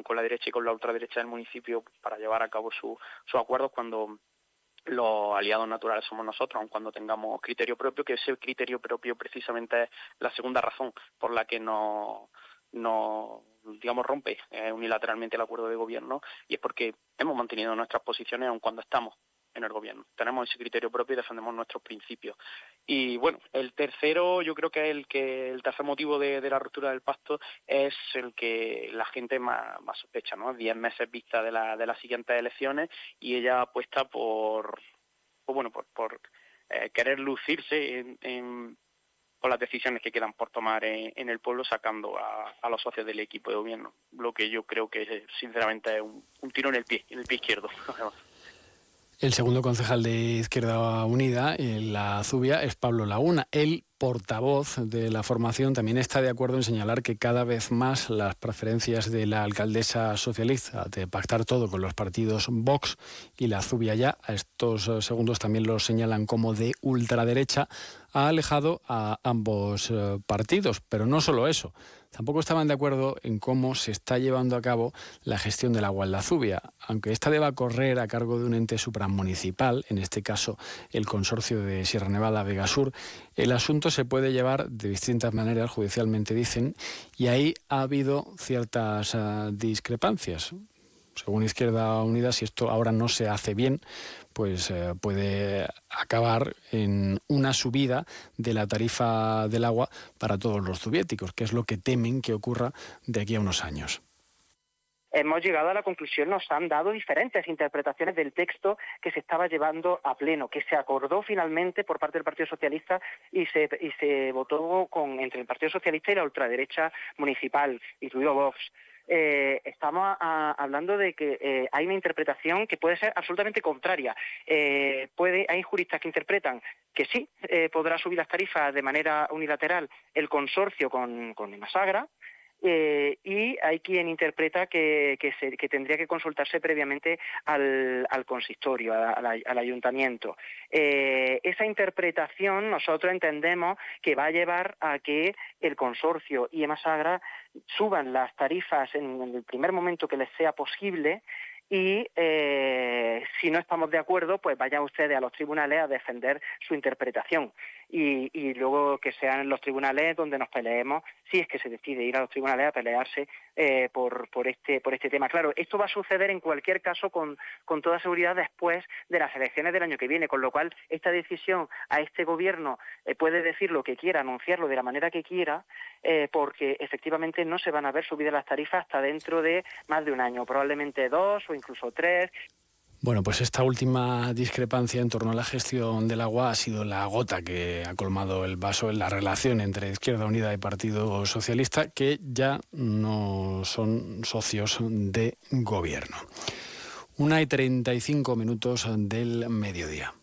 con la derecha y con la ultraderecha del municipio para llevar a cabo sus acuerdos cuando los aliados naturales somos nosotros, aun cuando tengamos criterio propio, que ese criterio propio precisamente es la segunda razón por la que no digamos, rompe unilateralmente el acuerdo de gobierno, y es porque hemos mantenido nuestras posiciones aun cuando estamos en el gobierno. Tenemos ese criterio propio y defendemos nuestros principios. Y bueno, el tercero, yo creo que el tercer motivo de la ruptura del pacto es el que la gente más sospecha, ¿no? 10 meses vista de las siguientes elecciones, y ella apuesta por querer lucirse con las decisiones que quedan por tomar en el pueblo, sacando a los socios del equipo de gobierno, lo que yo creo que sinceramente es un tiro en el pie izquierdo. El segundo concejal de Izquierda Unida en la Zubia es Pablo Laguna. El portavoz de la formación también está de acuerdo en señalar que cada vez más las preferencias de la alcaldesa socialista de pactar todo con los partidos Vox y la Zubia ya, a estos segundos también los señalan como de ultraderecha, ha alejado a ambos partidos. Pero no solo eso, tampoco estaban de acuerdo en cómo se está llevando a cabo la gestión del agua en la Zubia. Aunque esta deba correr a cargo de un ente supramunicipal, en este caso el consorcio de Sierra Nevada Vega Sur, el asunto se puede llevar de distintas maneras, judicialmente dicen, y ahí ha habido ciertas discrepancias. Según Izquierda Unida, si esto ahora no se hace bien, pues puede acabar en una subida de la tarifa del agua para todos los zubiéticos, que es lo que temen que ocurra de aquí a unos años. Hemos llegado a la conclusión, nos han dado diferentes interpretaciones del texto que se estaba llevando a pleno, que se acordó finalmente por parte del Partido Socialista y se votó entre el Partido Socialista y la ultraderecha municipal, incluido Vox. Estamos hablando de que hay una interpretación que puede ser absolutamente contraria. Hay juristas que interpretan que sí, podrá subir las tarifas de manera unilateral el consorcio con Emasagra, y hay quien interpreta que tendría que consultarse previamente al consistorio, al ayuntamiento. Esa interpretación nosotros entendemos que va a llevar a que el consorcio y Emasagra suban las tarifas en el primer momento que les sea posible, y si no estamos de acuerdo, pues vayan ustedes a los tribunales a defender su interpretación, y luego que sean los tribunales donde nos peleemos, si es que se decide ir a los tribunales a pelearse por este tema. Claro, esto va a suceder en cualquier caso con toda seguridad después de las elecciones del año que viene, con lo cual esta decisión a este gobierno puede decir lo que quiera, anunciarlo de la manera que quiera, porque efectivamente no se van a ver subidas las tarifas hasta dentro de más de un año, probablemente 2 o incluso 3. Bueno, pues esta última discrepancia en torno a la gestión del agua ha sido la gota que ha colmado el vaso en la relación entre Izquierda Unida y Partido Socialista, que ya no son socios de gobierno. 1:35 del mediodía.